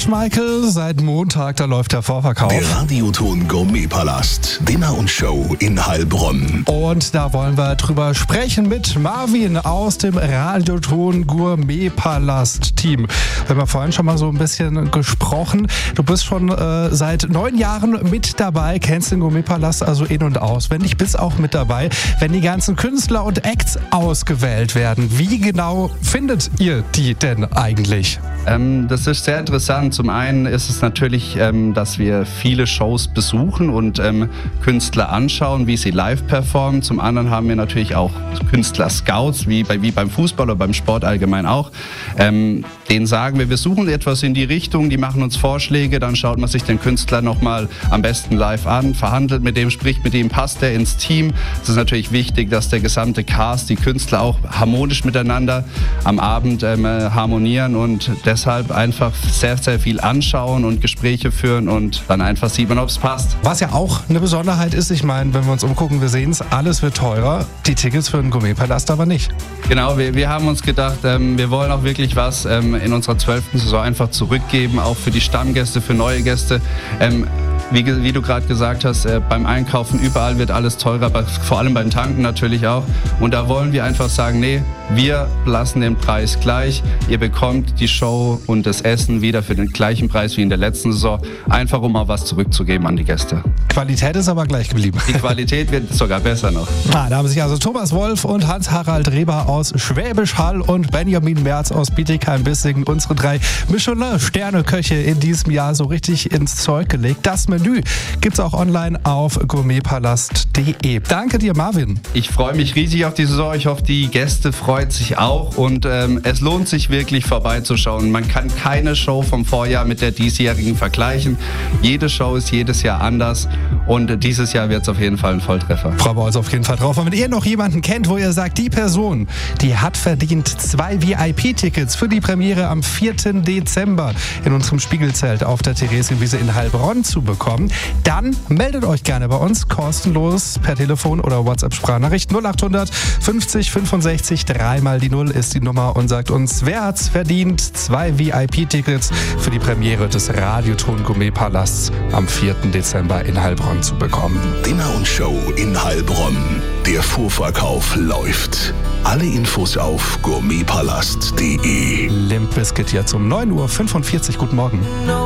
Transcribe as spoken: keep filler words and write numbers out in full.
Schmeichel, seit Montag, da läuft der Vorverkauf. Der Radioton Gourmetpalast, Dinner und Show in Heilbronn. Und da wollen wir drüber sprechen mit Marvin aus dem Radioton Gourmetpalast-Team. Wir haben ja vorhin schon mal so ein bisschen gesprochen. Du bist schon äh, seit neun Jahren mit dabei, kennst den Gourmetpalast also in- und auswendig, bist auch mit dabei, wenn die ganzen Künstler und Acts ausgewählt werden. Wie genau findet ihr die denn eigentlich? Ähm, das ist sehr interessant. Zum einen ist es natürlich, ähm, dass wir viele Shows besuchen und ähm, Künstler anschauen, wie sie live performen. Zum anderen haben wir natürlich auch Künstler-Scouts, wie, bei, wie beim Fußball oder beim Sport allgemein auch. Ähm, denen sagen wir, wir suchen etwas in die Richtung, die machen uns Vorschläge, dann schaut man sich den Künstler nochmal am besten live an, verhandelt mit dem, spricht mit ihm, passt der ins Team. Es ist natürlich wichtig, dass der gesamte Cast, die Künstler auch harmonisch miteinander am Abend ähm, harmonieren und deshalb einfach sehr, sehr viel anschauen und Gespräche führen und dann einfach sieht man, ob es passt. Was ja auch eine Besonderheit ist, ich meine, wenn wir uns umgucken, wir sehen es, alles wird teurer, die Tickets für den Gourmetpalast aber nicht. Genau, wir, wir haben uns gedacht, ähm, wir wollen auch wirklich was ähm, in unserer zwölften Saison einfach zurückgeben, auch für die Stammgäste, für neue Gäste. Ähm, Wie, wie du gerade gesagt hast, äh, beim Einkaufen überall wird alles teurer, aber vor allem beim Tanken natürlich auch. Und da wollen wir einfach sagen, nee, wir lassen den Preis gleich. Ihr bekommt die Show und das Essen wieder für den gleichen Preis wie in der letzten Saison. Einfach um auch was zurückzugeben an die Gäste. Qualität ist aber gleich geblieben. Die Qualität wird sogar besser noch. Ah, da haben sich also Thomas Wolf und Hans-Harald Reber aus Schwäbisch Hall und Benjamin Merz aus Bietigheim-Bissingen, unsere drei Michelin-Sterne-Köche in diesem Jahr so richtig ins Zeug gelegt. Das Menü gibt's auch online auf gourmetpalast punkt de. Danke dir, Marvin. Ich freue mich riesig auf die Saison. Ich hoffe, die Gäste freuen sich auch. Und ähm, es lohnt sich wirklich vorbeizuschauen. Man kann keine Show vom Vorjahr mit der diesjährigen vergleichen. Jede Show ist jedes Jahr anders. Und dieses Jahr wird es auf jeden Fall ein Volltreffer. Freuen wir uns auf jeden Fall drauf. Und wenn ihr noch jemanden kennt, wo ihr sagt, die Person, die hat verdient zwei V I P-Tickets für die Premiere am vierten Dezember in unserem Spiegelzelt auf der Theresienwiese in Heilbronn zu bekommen, dann meldet euch gerne bei uns kostenlos per Telefon oder WhatsApp-Sprachnachricht. null achthundert fünfzig fünfundsechzig dreimal die Null ist die Nummer und sagt uns, wer hat's verdient, zwei V I P-Tickets für die Premiere des Radioton Gourmetpalasts am vierten Dezember in Heilbronn zu bekommen. Dinner und Show in Heilbronn. Der Vorverkauf läuft. Alle Infos auf gourmetpalast punkt de. Limp Bizkit jetzt um neun Uhr fünfundvierzig. Guten Morgen.